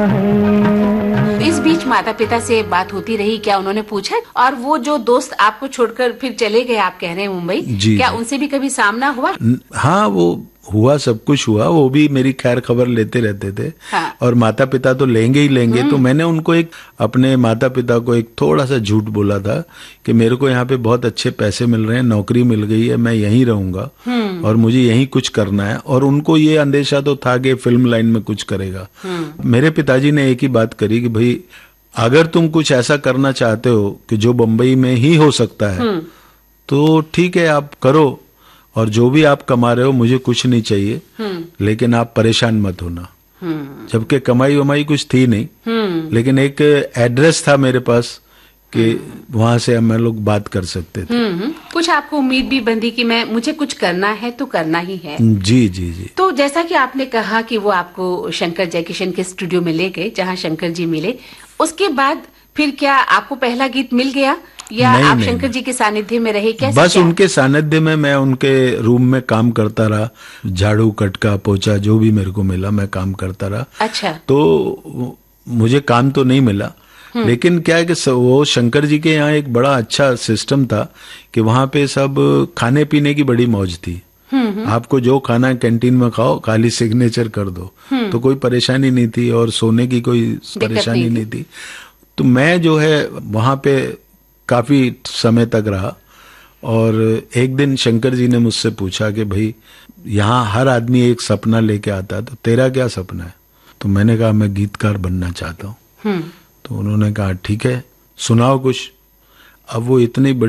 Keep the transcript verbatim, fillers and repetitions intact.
इस बीच माता पिता से बात होती रही, क्या उन्होंने पूछा? और वो जो दोस्त आपको छोड़कर फिर चले गए, आप कह रहे हैं मुंबई, क्या जी. उनसे भी कभी सामना हुआ? हाँ, वो हुआ, सब कुछ हुआ। वो भी मेरी खैर खबर लेते रहते थे। हाँ। और माता पिता तो लेंगे ही लेंगे। तो मैंने उनको एक अपने माता पिता को एक थोड़ा सा झूठ बोला था कि मेरे को यहाँ पे बहुत अच्छे पैसे मिल रहे हैं, नौकरी मिल गई है, मैं यहीं रहूंगा और मुझे यहीं कुछ करना है। और उनको ये अंदेशा तो था कि फिल्म लाइन में कुछ करेगा। मेरे पिताजी ने एक ही बात करी कि भाई अगर तुम कुछ ऐसा करना चाहते हो कि जो बम्बई में ही हो सकता है तो ठीक है, आप करो, और जो भी आप कमा रहे हो मुझे कुछ नहीं चाहिए, लेकिन आप परेशान मत होना। जबकि कमाई वमाई कुछ थी नहीं, लेकिन एक एड्रेस था मेरे पास कि वहां से हम लोग बात कर सकते थे। कुछ आपको उम्मीद भी बंधी कि मैं मुझे कुछ करना है तो करना ही है। जी जी जी। तो जैसा कि आपने कहा कि वो आपको शंकर जयकिशन के स्टूडियो में ले गए जहां शंकर जी मिले, उसके बाद फिर क्या आपको पहला गीत मिल गया या नहीं, आप नहीं, शंकर जी के सानिध्य में रहे? कैसे? बस उनके सानिध्य में मैं उनके रूम में काम करता रहा, झाड़ू कटका पोछा जो भी मेरे को मिला मैं काम करता रहा। अच्छा। तो मुझे काम तो नहीं मिला, लेकिन क्या है कि वो शंकर जी के यहाँ एक बड़ा अच्छा सिस्टम था कि वहां पे सब खाने पीने की बड़ी मौज थी। आपको जो खाना कैंटीन में खाओ, खाली सिग्नेचर कर दो, तो कोई परेशानी नहीं थी और सोने की कोई परेशानी नहीं थी। तो मैं जो है वहां पे काफी समय तक रहा। और एक दिन शंकर जी ने मुझसे पूछा कि भाई यहाँ हर आदमी एक सपना लेके आता है, तो तेरा क्या सपना है? तो मैंने कहा मैं गीतकार बनना चाहता हूँ। तो उन्होंने कहा ठीक है, सुनाओ कुछ। अब वो इतनी बड़ी